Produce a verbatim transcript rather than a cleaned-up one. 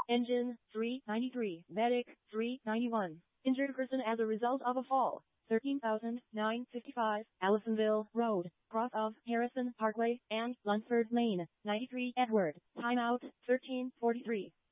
Engine, three ninety-three. Medic, three ninety-one. Injured person as a result of a fall, thirteen thousand nine hundred fifty-five. Allisonville Road, cross of Harrison Parkway and Lunsford Lane, ninety-three Edward. Timeout, thirteen forty-three.